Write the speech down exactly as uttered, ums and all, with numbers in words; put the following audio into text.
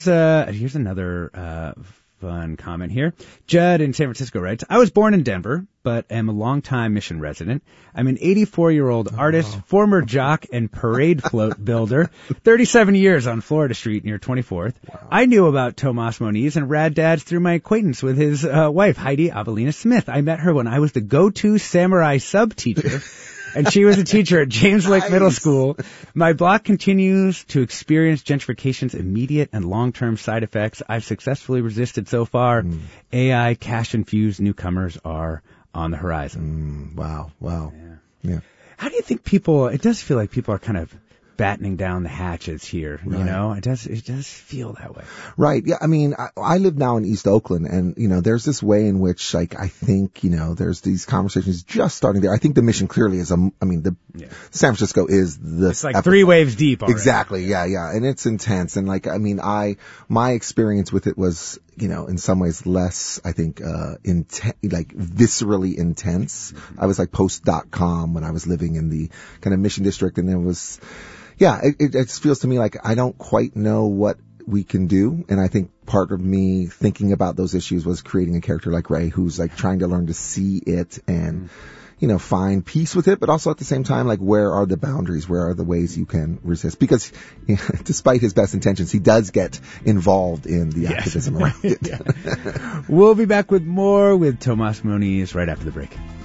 Here's uh, here's another uh, fun comment here. Judd in San Francisco writes, I was born in Denver, but am a longtime Mission resident. I'm an eighty-four-year-old oh. artist, former jock and parade float builder, thirty-seven years on Florida Street near twenty-fourth. Wow. I knew about Tomas Moniz and Rad Dads through my acquaintance with his uh, wife, Heidi Avelina Smith. I met her when I was the go-to samurai sub-teacher. And she was a teacher at James Lake nice. Middle School. My block continues to experience gentrification's immediate and long-term side effects I've successfully resisted so far. Mm. A I cash-infused newcomers are on the horizon. Mm, wow, wow. Yeah. yeah. How do you think people, it does feel like people are kind of battening down the hatches here, you right. know? It does, it does feel that way. Right. Yeah. I mean, I, I live now in East Oakland, and, you know, there's this way in which, like, I think, you know, there's these conversations just starting there. I think the Mission clearly is a, I mean, the, yeah. San Francisco is the. It's like epi- three waves deep already. Exactly. Yeah. Yeah. And it's intense. And like, I mean, I, my experience with it was, you know, in some ways less, I think, uh, inten- like viscerally intense. Mm-hmm. I was like post dot com when I was living in the kind of Mission District, and it was, yeah, it, it, it feels to me like I don't quite know what we can do. And I think part of me thinking about those issues was creating a character like Ray, who's like trying to learn to see it and, mm. you know, find peace with it, but also at the same time, like, where are the boundaries? Where are the ways you can resist? Because, you know, despite his best intentions, he does get involved in the yes. activism around it. Yeah. We'll be back with more with Tomas Moniz right after the break.